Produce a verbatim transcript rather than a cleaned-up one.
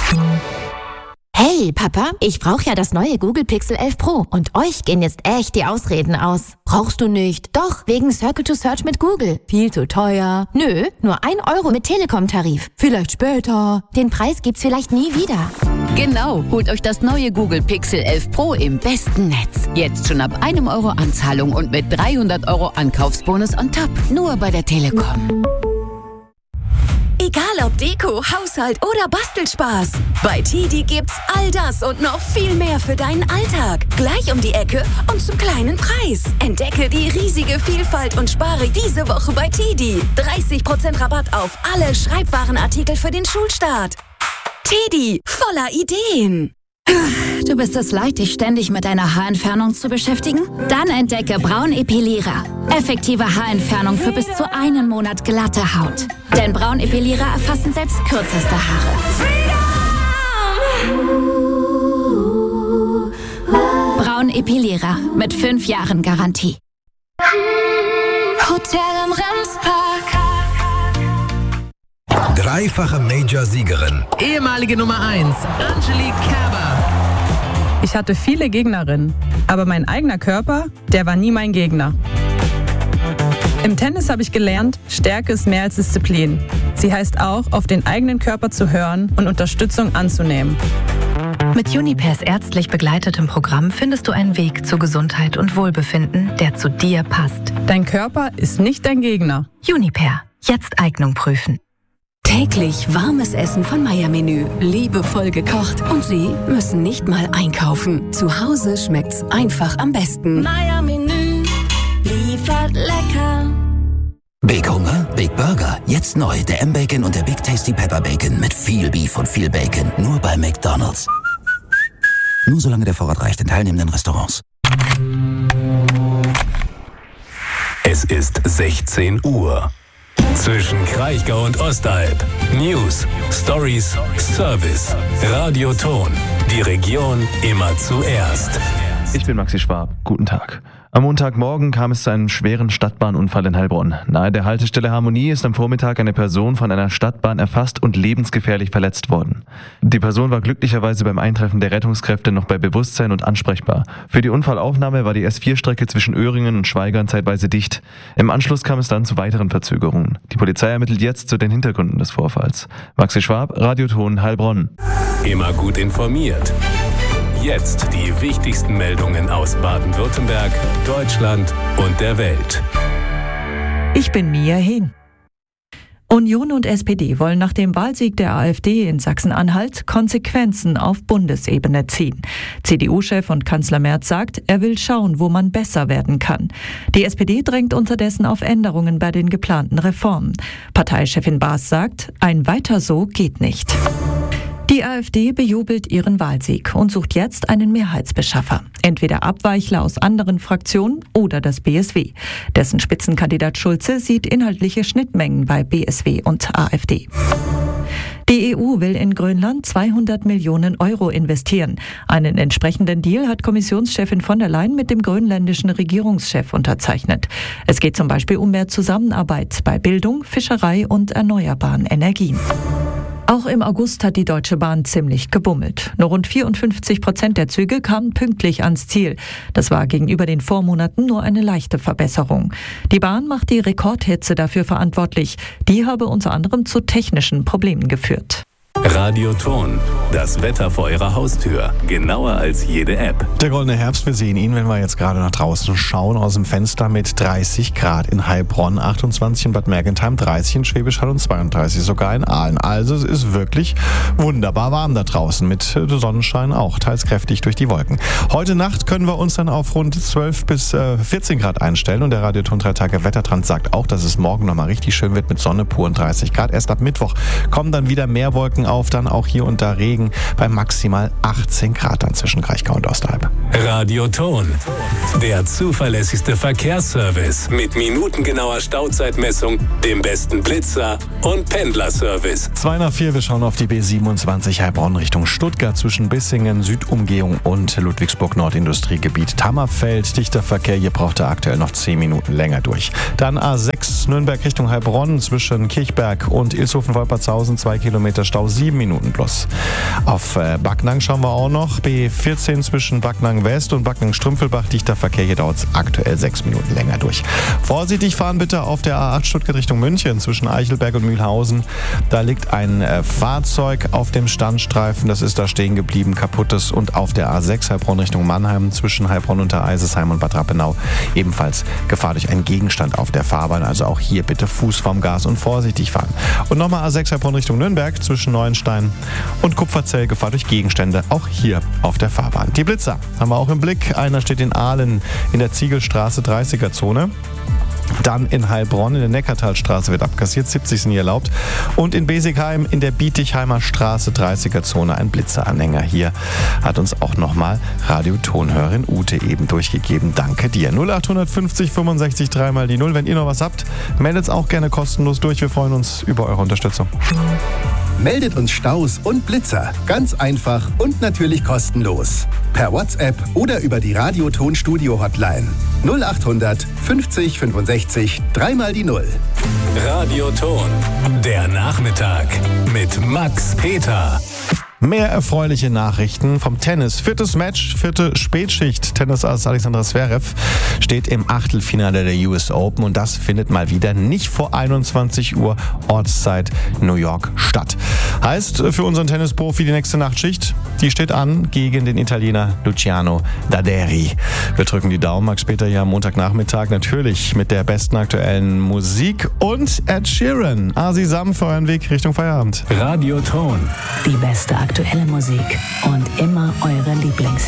Hey Papa, ich brauche ja das neue Google Pixel elf Pro und euch gehen jetzt echt die Ausreden aus. Brauchst du nicht? Doch, wegen Circle to Search mit Google. Viel zu teuer. Nö, nur ein Euro mit Telekom-Tarif. Vielleicht später. Den Preis gibt's vielleicht nie wieder. Genau, holt euch das neue Google Pixel elf Pro im besten Netz. Jetzt schon ab einem Euro Anzahlung und mit dreihundert Euro Ankaufsbonus on top. Nur bei der Telekom. Egal ob Deko, Haushalt oder Bastelspaß. Bei Tidi gibt's all das und noch viel mehr für deinen Alltag. Gleich um die Ecke und zum kleinen Preis. Entdecke die riesige Vielfalt und spare diese Woche bei Tidi. dreißig Prozent Rabatt auf alle Schreibwarenartikel für den Schulstart. Tidi, voller Ideen. Du bist es leid, dich ständig mit deiner Haarentfernung zu beschäftigen? Dann entdecke Braunepilierer. Effektive Haarentfernung für bis zu einen Monat glatte Haut. Denn Braunepilierer erfassen selbst kürzeste Haare. Braunepilierer mit fünf Jahren Garantie. Hotel am Remspark. Dreifache Major-Siegerin. Ehemalige Nummer eins, Angelique Kerber. Ich hatte viele Gegnerinnen, aber mein eigener Körper, der war nie mein Gegner. Im Tennis habe ich gelernt, Stärke ist mehr als Disziplin. Sie heißt auch, auf den eigenen Körper zu hören und Unterstützung anzunehmen. Mit Junipers ärztlich begleitetem Programm findest du einen Weg zu Gesundheit und Wohlbefinden, der zu dir passt. Dein Körper ist nicht dein Gegner. Juniper, jetzt Eignung prüfen. Täglich warmes Essen von Meier-Menü, liebevoll gekocht und Sie müssen nicht mal einkaufen. Zu Hause schmeckt's einfach am besten. Meier-Menü liefert lecker. Big Hunger, Big Burger. Jetzt neu, der M-Bacon und der Big Tasty Pepper Bacon mit viel Beef und viel Bacon. Nur bei McDonald's. Nur solange der Vorrat reicht in teilnehmenden Restaurants. Es ist sechzehn Uhr. Zwischen Kraichgau und Ostalb. News, Stories, Service. Radioton. Die Region immer zuerst. Ich bin Maxi Schwab. Guten Tag. Am Montagmorgen kam es zu einem schweren Stadtbahnunfall in Heilbronn. Nahe der Haltestelle Harmonie ist am Vormittag eine Person von einer Stadtbahn erfasst und lebensgefährlich verletzt worden. Die Person war glücklicherweise beim Eintreffen der Rettungskräfte noch bei Bewusstsein und ansprechbar. Für die Unfallaufnahme war die S vier Strecke zwischen Öhringen und Schweigern zeitweise dicht. Im Anschluss kam es dann zu weiteren Verzögerungen. Die Polizei ermittelt jetzt zu den Hintergründen des Vorfalls. Maxi Schwab, Radioton Heilbronn. Immer gut informiert. Jetzt die wichtigsten Meldungen aus Baden-Württemberg, Deutschland und der Welt. Ich bin Mia Hehn. Union und S P D wollen nach dem Wahlsieg der AfD in Sachsen-Anhalt Konsequenzen auf Bundesebene ziehen. C D U-Chef und Kanzler Merz sagt, er will schauen, wo man besser werden kann. Die S P D drängt unterdessen auf Änderungen bei den geplanten Reformen. Parteichefin Baas sagt, ein Weiter so geht nicht. Die AfD bejubelt ihren Wahlsieg und sucht jetzt einen Mehrheitsbeschaffer. Entweder Abweichler aus anderen Fraktionen oder das B S W. Dessen Spitzenkandidat Schulze sieht inhaltliche Schnittmengen bei B S W und AfD. Die E U will in Grönland zweihundert Millionen Euro investieren. Einen entsprechenden Deal hat Kommissionschefin von der Leyen mit dem grönländischen Regierungschef unterzeichnet. Es geht zum Beispiel um mehr Zusammenarbeit bei Bildung, Fischerei und erneuerbaren Energien. Auch im August hat die Deutsche Bahn ziemlich gebummelt. Nur rund vierundfünfzig Prozent der Züge kamen pünktlich ans Ziel. Das war gegenüber den Vormonaten nur eine leichte Verbesserung. Die Bahn macht die Rekordhitze dafür verantwortlich. Die habe unter anderem zu technischen Problemen geführt. Radioton, das Wetter vor Ihrer Haustür. Genauer als jede App. Der goldene Herbst, wir sehen ihn, wenn wir jetzt gerade nach draußen schauen, aus dem Fenster mit dreißig Grad in Heilbronn, achtundzwanzig in Bad Mergentheim, dreißig in Schwäbisch Hall und zweiunddreißig sogar in Aalen. Also es ist wirklich wunderbar warm da draußen, mit Sonnenschein auch, teils kräftig durch die Wolken. Heute Nacht können wir uns dann auf rund zwölf bis vierzehn Grad einstellen und der Radioton drei Tage Wettertrans sagt auch, dass es morgen nochmal richtig schön wird mit Sonne pur und dreißig Grad. Erst ab Mittwoch kommen dann wieder mehr Wolken auf, dann auch hier und da Regen bei maximal achtzehn Grad dann zwischen Kraichgau und Ostalb. Radioton, der zuverlässigste Verkehrsservice mit minutengenauer Stauzeitmessung, dem besten Blitzer und Pendlerservice. zwei nach vier, wir schauen auf die B siebenundzwanzig Heilbronn Richtung Stuttgart zwischen Bissingen, Südumgehung und Ludwigsburg Nordindustriegebiet Tammerfeld. Dichter Verkehr, hier braucht er aktuell noch zehn Minuten länger durch. Dann A sechs Nürnberg Richtung Heilbronn zwischen Kirchberg und Ilshofen-Wolpertshausen zwei Kilometer Stau, sieben Minuten plus. Auf äh, Backnang schauen wir auch noch. B vierzehn zwischen Backnang West und Backnang Strümpfelbach. Dichter Verkehr, hier dauert es aktuell sechs Minuten länger durch. Vorsichtig fahren bitte auf der A acht Stuttgart Richtung München zwischen Eichelberg und Mühlhausen. Da liegt ein äh, Fahrzeug auf dem Standstreifen. Das ist da stehen geblieben, kaputtes. Und auf der A sechs Heilbronn Richtung Mannheim zwischen Heilbronn unter Eisesheim und Bad Rappenau ebenfalls Gefahr durch einen Gegenstand auf der Fahrbahn. Also auch hier bitte Fuß vom Gas und vorsichtig fahren. Und nochmal A sechs Heilbronn Richtung Nürnberg zwischen Neuenstein und Kupferzell, Gefahr durch Gegenstände, auch hier auf der Fahrbahn. Die Blitzer haben wir auch im Blick. Einer steht in Aalen in der Ziegelstraße dreißiger Zone. Dann in Heilbronn in der Neckartalstraße wird abkassiert, siebzig sind hier erlaubt. Und in Besigheim in der Bietigheimer Straße dreißiger Zone ein Blitzeranhänger. Hier hat uns auch nochmal Radiotonhörerin Ute eben durchgegeben. Danke dir. null acht fünfzig fünfundsechzig drei mal die null. Wenn ihr noch was habt, meldet es auch gerne kostenlos durch. Wir freuen uns über eure Unterstützung. Meldet uns Staus und Blitzer. Ganz einfach und natürlich kostenlos. Per WhatsApp oder über die Radioton-Studio-Hotline. null acht hundert fünfzig fünfundsechzig drei mal die null. Radioton. Der Nachmittag mit Max Peter. Mehr erfreuliche Nachrichten vom Tennis. Viertes Match, vierte Spätschicht. Tennisass Alexandra Zverev steht im Achtelfinale der U S Open und das findet mal wieder nicht vor einundzwanzig Uhr Ortszeit New York statt. Heißt für unseren Tennisprofi die nächste Nachtschicht, die steht an gegen den Italiener Luciano Daderi. Wir drücken die Daumen, Max Peter hier am Montagnachmittag natürlich mit der besten aktuellen Musik und Ed Sheeran. Asi Sam für euren Weg Richtung Feierabend. Radioton. Die beste aktuelle Musik und immer eure Lieblings